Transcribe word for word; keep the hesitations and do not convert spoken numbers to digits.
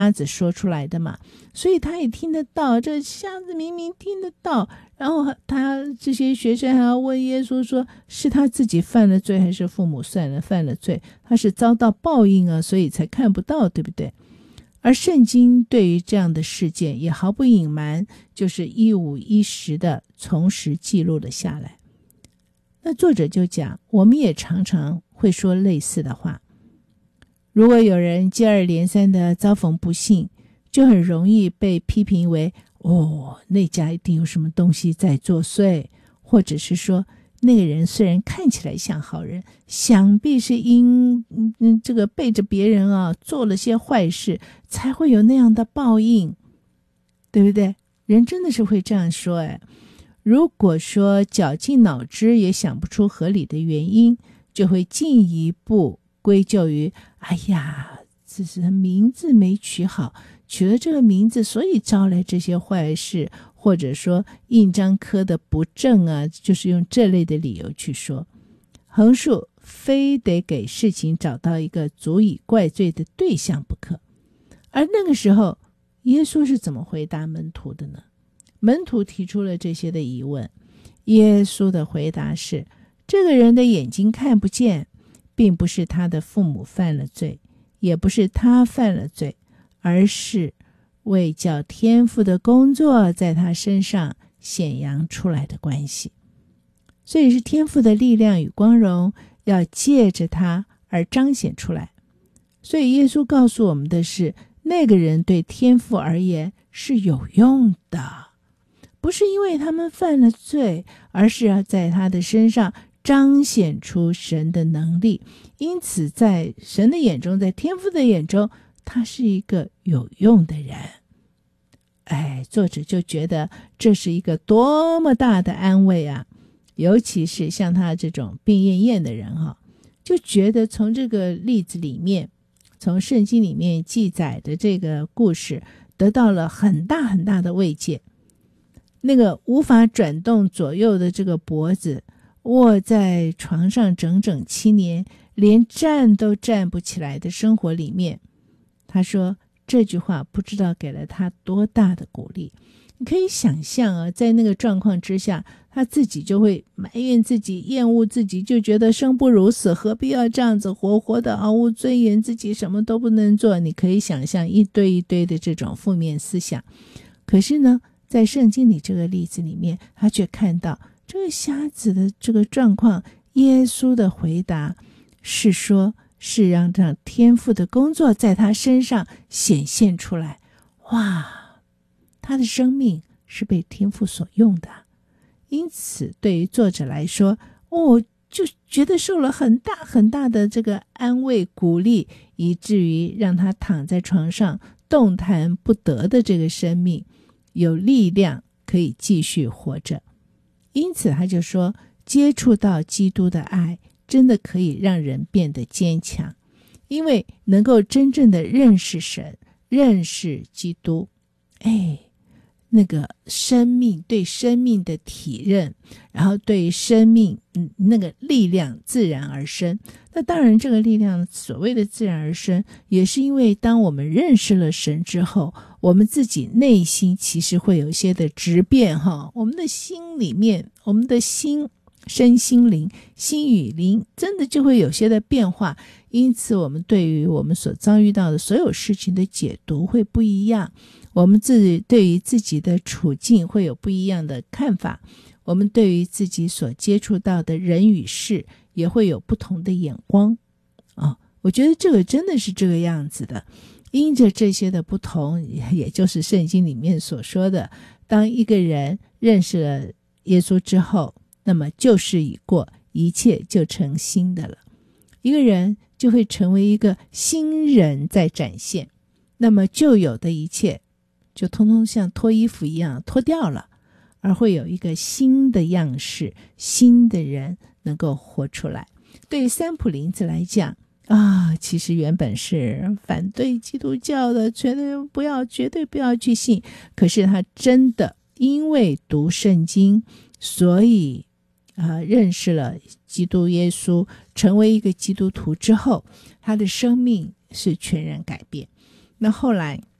瞎子说出来的嘛，所以他也听得到，这瞎子明明听得到，然后他这些学生还要问耶稣说，是他自己犯了罪还是父母算了犯了罪，他是遭到报应啊，所以才看不到，对不对？而圣经对于这样的事件也毫不隐瞒，就是一五一十的从实记录了下来。那作者就讲，我们也常常会说类似的话，如果有人接二连三的遭逢不幸，就很容易被批评为，哦，那家一定有什么东西在作祟，或者是说那个人虽然看起来像好人，想必是因嗯这个背着别人啊做了些坏事，才会有那样的报应，对不对？人真的是会这样说哎。如果说绞尽脑汁也想不出合理的原因，就会进一步归咎于，哎呀，这是名字没取好，取了这个名字，所以招来这些坏事，或者说印章刻的不正啊，就是用这类的理由去说。横竖非得给事情找到一个足以怪罪的对象不可。而那个时候，耶稣是怎么回答门徒的呢？门徒提出了这些的疑问，耶稣的回答是，这个人的眼睛看不见，并不是他的父母犯了罪，也不是他犯了罪，而是为叫天父的工作在他身上显扬出来的关系。所以是天父的力量与光荣要借着他而彰显出来。所以耶稣告诉我们的是，那个人对天父而言是有用的，不是因为他们犯了罪，而是要在他的身上彰显出神的能力。因此在神的眼中，在天父的眼中，他是一个有用的人。哎，作者就觉得这是一个多么大的安慰啊！尤其是像他这种病恹恹的人啊，就觉得从这个例子里面，从圣经里面记载的这个故事，得到了很大很大的慰藉。那个无法转动左右的这个脖子，卧在床上整整七年，连站都站不起来的生活里面，他说这句话不知道给了他多大的鼓励。你可以想象啊，在那个状况之下，他自己就会埋怨自己，厌恶自己，就觉得生不如死，何必要这样子活，活得毫无尊严，自己什么都不能做。你可以想象一堆一堆的这种负面思想。可是呢，在圣经里这个例子里面，他却看到这个瞎子的这个状况，耶稣的回答是说，是让让天父的工作在他身上显现出来。哇，他的生命是被天父所用的。因此对于作者来说，哦，就觉得受了很大很大的这个安慰鼓励，以至于让他躺在床上动弹不得的这个生命有力量可以继续活着。因此他就说，接触到基督的爱真的可以让人变得坚强，因为能够真正的认识神，认识基督，哎，那个生命对生命的体认，然后对生命、嗯、那个力量自然而生。那当然这个力量所谓的自然而生，也是因为当我们认识了神之后，我们自己内心其实会有一些的质变哈，我们的心里面，我们的心身心灵，心与灵真的就会有些的变化。因此我们对于我们所遭遇到的所有事情的解读会不一样，我们自己对于自己的处境会有不一样的看法，我们对于自己所接触到的人与事也会有不同的眼光啊、哦，我觉得这个真的是这个样子的。因着这些的不同，也就是圣经里面所说的，当一个人认识了耶稣之后，那么旧事已过，一切就成新的了。一个人就会成为一个新人在展现，那么旧有的一切就通通像脱衣服一样脱掉了，而会有一个新的样式，新的人能够活出来。对于三浦林子来讲啊，其实原本是反对基督教的，绝对不要绝对不要去信，可是他真的因为读圣经，所以啊认识了基督耶稣，成为一个基督徒之后，他的生命是全然改变。 那后来